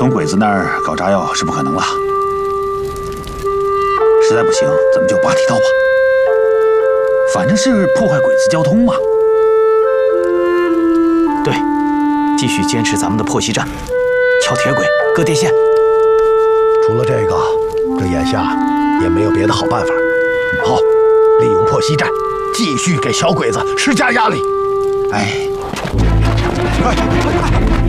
从鬼子那儿搞炸药是不可能了。实在不行，咱们就拔地道吧。反正是破坏鬼子交通嘛。 对，继续坚持咱们的破袭战，撬铁轨、割电线。 除了这个，这眼下也没有别的好办法。好，利用破袭战，继续给小鬼子施加压力。 哎， 快！